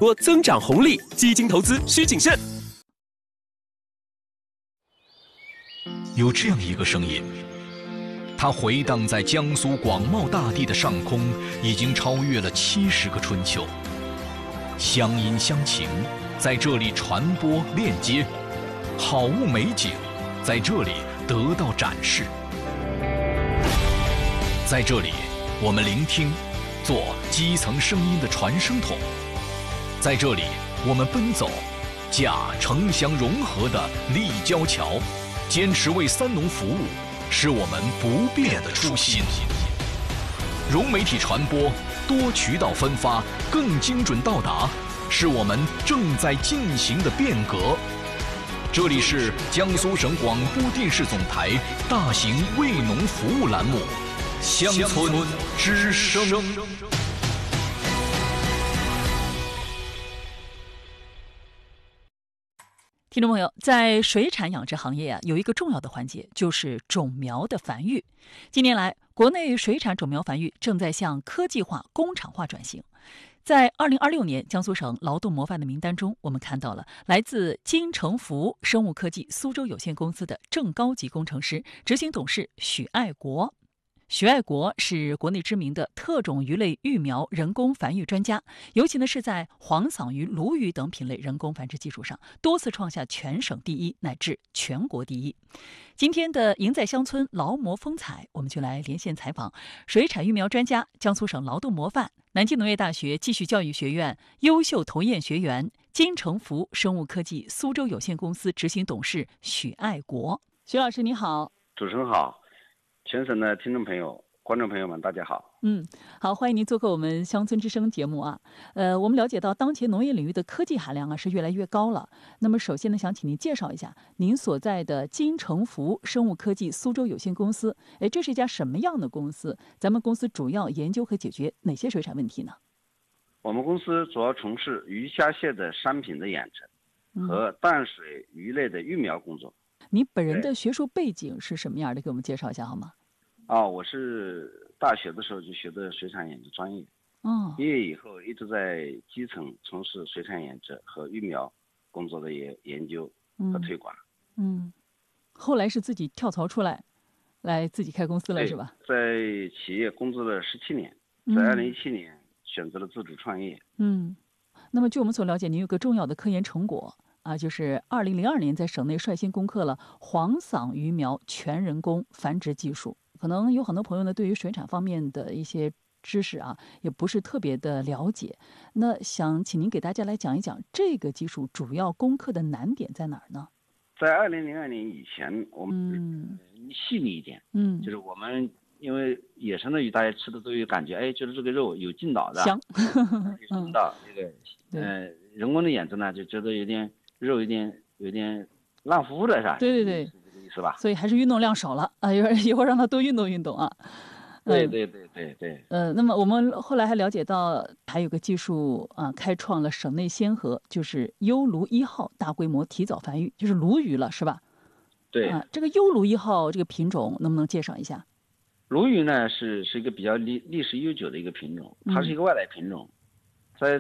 握增长红利，基金投资需谨慎。 有这样一个声音，它回荡在江苏广袤大地的上空，已经超越了70个春秋。乡音乡情在这里传播链接，好物美景在这里得到展示。在这里，我们聆听，做基层声音的传声筒。在这里，我们奔走，架城乡融合的立交桥。坚持为三农服务，是我们不变的初心。融媒体传播，多渠道分发，更精准到达，是我们正在进行的变革。这里是江苏省广播电视总台大型为农服务栏目《乡村之声》。 听众朋友，在水产养殖行业啊，有一个重要的环节就是种苗的繁育。近年来，国内水产种苗繁育正在向科技化、工厂化转型。在2026年江苏省劳动模范的名单中，我们看到了来自金城福生物科技苏州有限公司的正高级工程师、执行董事许爱国。许爱国是国内知名的特种鱼类育苗人工繁育专家，尤其是在黄嗓鱼、鲈鱼等品类人工繁殖技术上多次创下全省第一乃至全国第一。今天的赢在乡村劳模风采，我们就来连线采访水产育苗专家、江苏省劳动模范、南京农业大学继续教育学院优秀投研学员、金城福生物科技苏州有限公司执行董事许爱国。许老师你好。 主持人好，全省的听众朋友、观众朋友们，大家好。 好，欢迎您做客我们乡村之声节目啊。我们了解到当前农业领域的科技含量啊是越来越高了。那么首先呢，想请您介绍一下您所在的金城福生物科技苏州有限公司。这是一家什么样的公司？咱们公司主要研究和解决哪些水产问题呢？ 我们公司主要从事鱼虾蟹的商品的养成和淡水鱼类的育苗工作。 你本人的学术背景是什么样的？给我们介绍一下好吗？ 我是大学的时候就学的水产养殖专业，毕业以后一直在基层从事水产养殖和育苗工作的研究和推广。 后来是自己跳槽出来自己开公司了是吧？ 在企业工作了17年，在2017年选择了自主创业。 那么据我们所了解，您有个重要的科研成果啊，就是2002年在省内率先攻克了黄嗓鱼苗全人工繁殖技术。可能有很多朋友呢，对于水产方面的一些知识啊，也不是特别的了解。那想请您给大家来讲一讲这个技术主要攻克的难点在哪儿呢？ 在2002年以前，我们细腻一点，就是我们因为野生的鱼大家吃的都有感觉，觉得这个肉有劲道的， 香， 有劲道。这个人工的养殖呢，就觉得肉有点烂乎乎的，是吧？ 对， 是吧？ 所以还是运动量少了啊，一会儿让他多运动啊。 对。 那么我们后来还了解到，还有个技术啊，开创了省内先河，就是优鲈1号大规模提早繁育，就是鲈鱼了，是吧？ 对。 这个优鲈1号这个品种能不能介绍一下？ 鲈鱼呢是一个比较历史悠久的一个品种，它是一个外来品种，在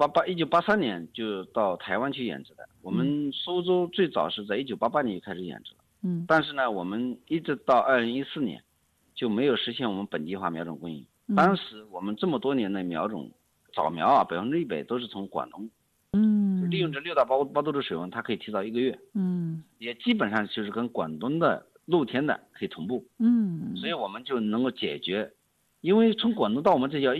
1983年就到台湾去养殖的。我们苏州最早是在1988年就开始养殖了。但是呢，我们一直到2014年就没有实现我们本地化苗种供应。当时我们这么多年的苗种早苗啊，100%都是从广东，就利用这6到8度的水温，它可以提早1个月，也基本上就是跟广东的露天的可以同步，所以我们就能够解决，因为从广东到我们这要